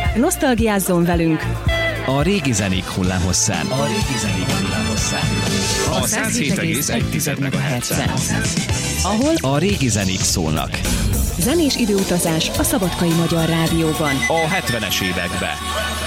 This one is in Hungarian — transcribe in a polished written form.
Nosztalgiázzon velünk a régi zenék hullámhosszán. A 107,1 MHz-en. ahol A régi zenék szólnak. zenés időutazás a Szabadkai Magyar Rádióban. A 70-es évekbe.